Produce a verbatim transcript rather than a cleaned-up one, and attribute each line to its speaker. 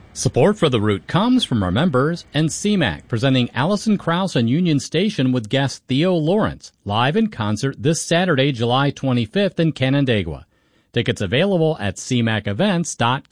Speaker 1: Support for The Root comes from our members and C MAC, presenting Alison Krauss and Union Station with guest Theo Lawrence, live in concert this Saturday, July twenty-fifth in Canandaigua. Tickets available at c mac events dot com.